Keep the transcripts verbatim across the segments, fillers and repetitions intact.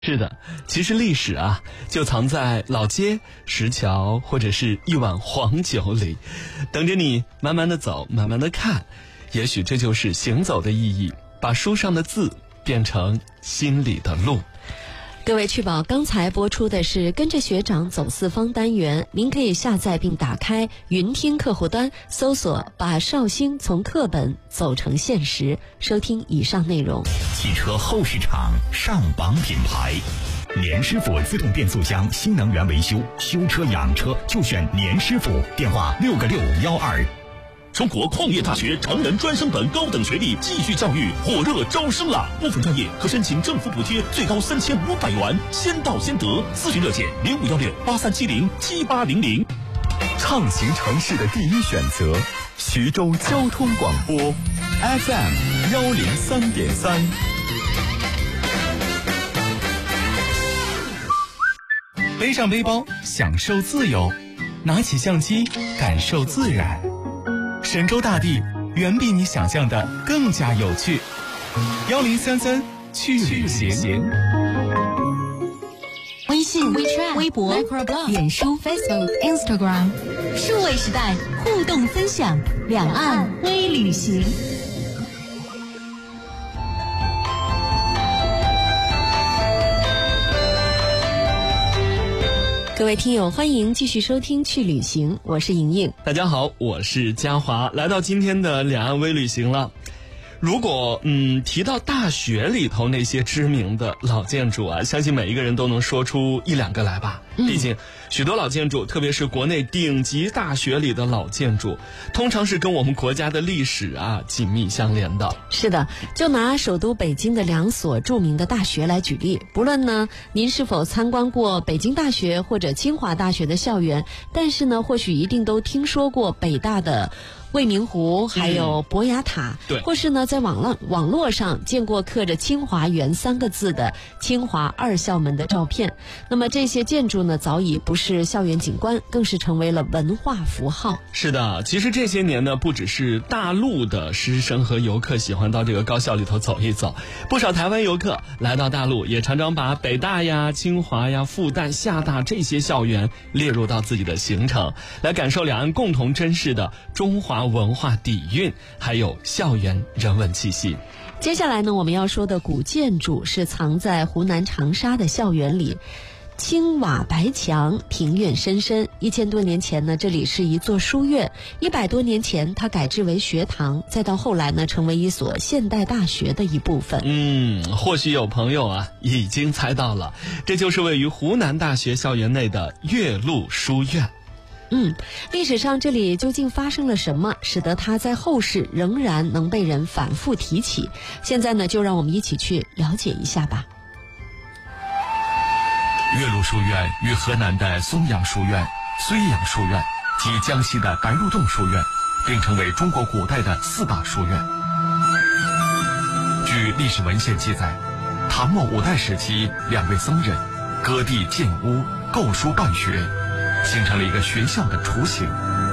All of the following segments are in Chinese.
是的，其实历史啊，就藏在老街、石桥或者是一碗黄酒里，等着你慢慢的走，慢慢的看。也许这就是行走的意义，把书上的字变成心里的路。 各位趣宝，刚才播出的是跟着学长走四方单元，您可以下载并打开云听客户端，搜索把绍兴从课本走成现实，收听以上内容。 汽车后市场上榜品牌，年师傅自动变速箱新能源维修，修车养车就选年师傅，电话六个六幺二。 中国矿业大学成人专升本高等学历继续教育火热招生了，部分专业可申请政府补贴，最高三千五百元，先到先得。咨询热线零五幺六八三七零七八零零。 畅行城市的第一选择，徐州交通广播 F M 幺零三点三。背上背包，享受自由；拿起相机，感受自然。神州大地远比你想象的更加有趣。幺零三三去旅行。 微信、WeChat、微博、脸书、Facebook、Instagram， 数位时代互动分享，两岸微旅行。 各位听友，欢迎继续收听去旅行，我是莹莹。 大家好，我是嘉华，来到今天的两岸微旅行了。如果嗯提到大学里头那些知名的老建筑啊，相信每一个人都能说出一两个来吧。嗯、毕竟许多老建筑，特别是国内顶级大学里的老建筑，通常是跟我们国家的历史啊紧密相连的。 是的，就拿首都北京的两所著名的大学来举例，不论呢您是否参观过北京大学或者清华大学的校园，但是呢或许一定都听说过北大的未名湖，还有博雅塔、嗯、对，或是呢在网络网络上见过刻着清华园三个字的清华二校门的照片。那么这些建筑呢早已不是校园景观，更是成为了文化符号。 是的，其实这些年呢不只是大陆的师生和游客喜欢到这个高校里头走一走，不少台湾游客来到大陆也常常把北大呀、清华呀、复旦、厦大这些校园列入到自己的行程，来感受两岸共同珍视的中华文化底蕴，还有校园人文气息。 接下来呢，我们要说的古建筑是藏在湖南长沙的校园里，青瓦白墙，庭院深深。一千多年前呢，这里是一座书院；一百多年前，它改制为学堂，再到后来呢，成为一所现代大学的一部分。 嗯，或许有朋友啊已经猜到了，这就是位于湖南大学校园内的岳麓书院。 嗯，历史上这里究竟发生了什么，使得它在后世仍然能被人反复提起？现在呢，就让我们一起去了解一下吧。 岳麓书院与河南的松阳书院、睢阳书院及江西的白鹿洞书院并称为中国古代的四大书院。据历史文献记载，唐末五代时期，两位僧人割地建屋，构书办学，形成了一个学校的雏形。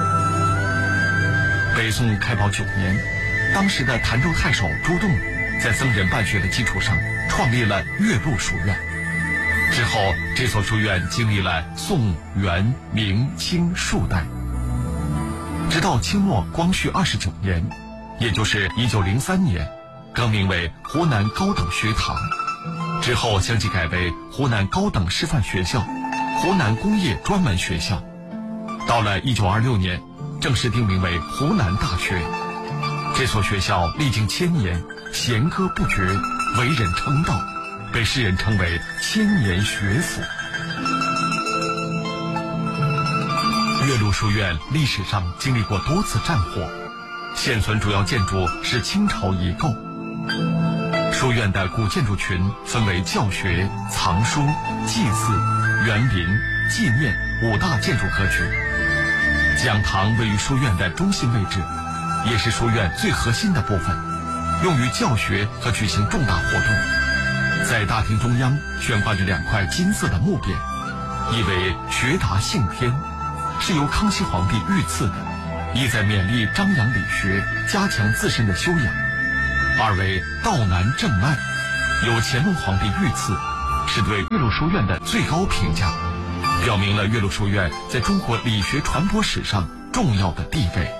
北宋开宝九年，当时的潭州太守朱栋在僧人办学的基础上创立了岳麓书院。之后，这所书院经历了宋、元、明、清数代，直到清末光绪二十九年，也就是一九零三年，更名为湖南高等学堂。之后相继改为湖南高等师范学校、湖南工业专门学校。到了一九二六年，正式定名为湖南大学。这所学校历经千年，弦歌不绝，为人称道，被世人称为千年学府。岳麓书院历史上经历过多次战火，现存主要建筑是清朝遗构。书院的古建筑群分为教学、藏书、祭祀、园林、纪念五大建筑格局。讲堂位于书院的中心位置，也是书院最核心的部分，用于教学和举行重大活动。在大厅中央悬挂着两块金色的木匾，一为学达幸天，是由康熙皇帝御赐的，意在勉励张扬理学，加强自身的修养；二为道南正脉，由乾隆皇帝御赐， 是对岳麓书院的最高评价，表明了岳麓书院在中国理学传播史上重要的地位。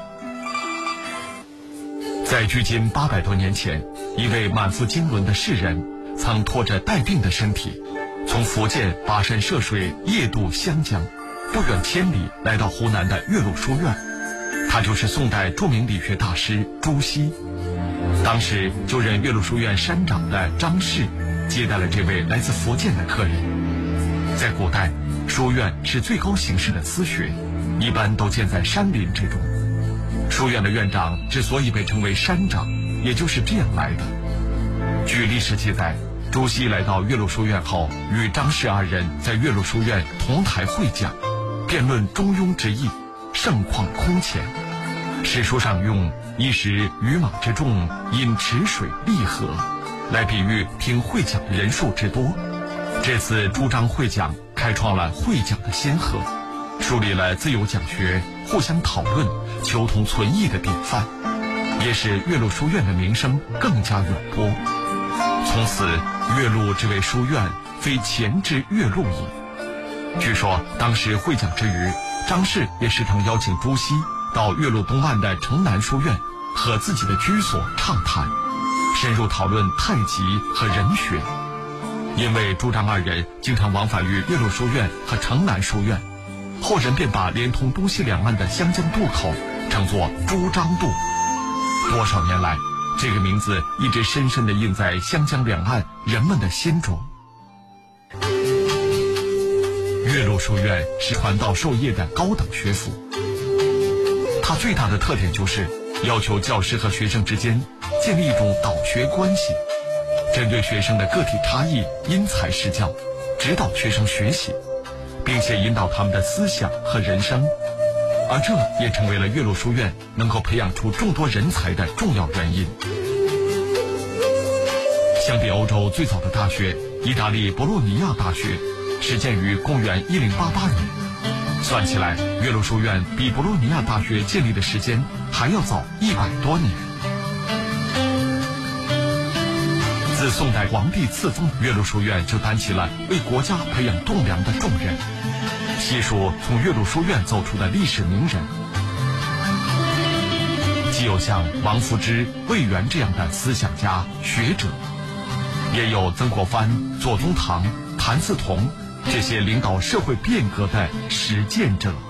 在距今八百多年前，一位满腹经纶的士人曾拖着带病的身体，从福建跋山涉水夜渡湘江，不远千里来到湖南的岳麓书院。他就是宋代著名理学大师朱熹。当时就任岳麓书院山长的张氏接待了这位来自福建的客人。在古代，书院是最高形式的私学，一般都建在山林之中。书院的院长之所以被称为山长，也就是这样来的。据历史记载，朱熹来到岳麓书院后，与张氏二人在岳麓书院同台会讲，辩论中庸之义，盛况空前。史书上用一时鱼马之众，饮池水利河来比喻听会讲的人数之多。这次朱张会讲开创了会讲的先河，树立了自由讲学、互相讨论、求同存异的典范，也使岳麓书院的名声更加远播。从此，岳麓这位书院非前之岳麓矣。据说当时会讲之余，张氏也时常邀请朱熹到岳麓东岸的城南书院和自己的居所畅谈，深入讨论太极和人学。因为朱张二人经常往返于岳麓书院和城南书院，后人便把连通东西两岸的湘江渡口称作朱张渡。多少年来，这个名字一直深深地印在湘江两岸人们的心中。岳麓书院是传道授业的高等学府，它最大的特点就是要求教师和学生之间建立一种导学关系，针对学生的个体差异因材施教，指导学生学习，并且引导他们的思想和人生。而这也成为了岳麓书院能够培养出众多人才的重要原因。相比欧洲最早的大学意大利博洛尼亚大学，始建于公元一零八八年，算起来岳麓书院比博洛尼亚大学建立的时间还要早一百多年。自宋代皇帝赐封，岳麓书院就担起了为国家培养栋梁的重任。细数从岳麓书院走出的历史名人，既有像王夫之、魏源这样的思想家学者，也有曾国藩、左宗棠、谭嗣同这些领导社会变革的实践者。